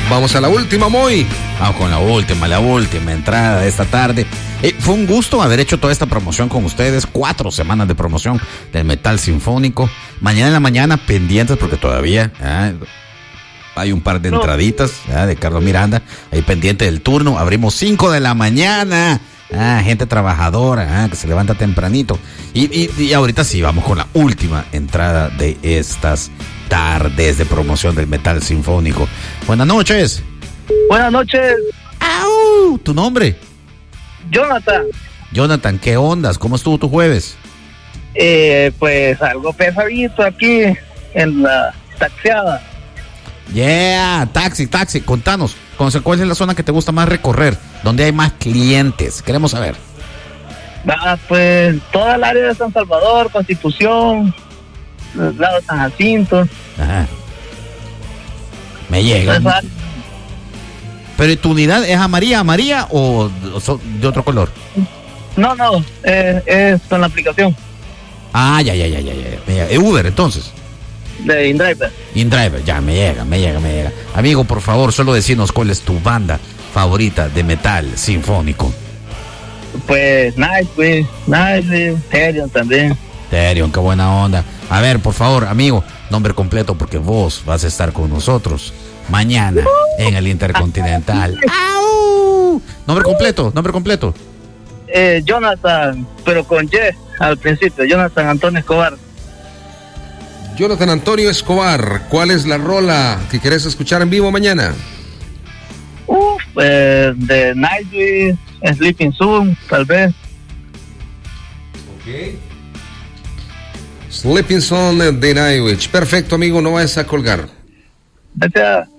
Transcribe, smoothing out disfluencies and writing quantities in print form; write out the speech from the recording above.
Vamos a la última, Moy. Vamos con la última entrada de esta tarde. Fue un gusto haber hecho toda esta promoción con ustedes. 4 semanas de promoción del metal sinfónico. Mañana en la mañana pendientes porque todavía hay un par de entraditas de Carlos Miranda. Ahí pendiente del turno. Abrimos 5 de la mañana. Gente trabajadora que se levanta tempranito. Y ahorita sí, vamos con la última entrada de estas tardes de promoción del metal sinfónico. Buenas noches. Buenas noches. ¡Au! ¿Tu nombre? Jonathan, ¿qué ondas? ¿Cómo estuvo tu jueves? Pues algo pesadito aquí en la taxiada. Yeah, taxi, contanos, ¿cuál es la zona que te gusta más recorrer? ¿Dónde hay más clientes? Queremos saber. Pues toda el área de San Salvador, Constitución, el lado de San Jacinto. Ajá. Me llega. ¿Pero y tu unidad es amarilla o de otro color? No, es con la aplicación. Ya. ¿Es Uber entonces? De InDriver, ya, me llega. Amigo, por favor, solo decinos cuál es tu banda favorita de metal sinfónico. Pues Nightwish, Therion también. Therion, qué buena onda. A ver, por favor, amigo, nombre completo porque vos vas a estar con nosotros mañana en el Intercontinental. ¡Au! Nombre completo. Jonathan, pero con Y al principio, Jonathan Antonio Escobar. Jonathan Antonio Escobar, ¿cuál es la rola que querés escuchar en vivo mañana? De Nightwish, Sleeping Soon, tal vez. Ok. Sleeping Soon de Nightwish. Perfecto, amigo, no vayas a colgar. Gracias.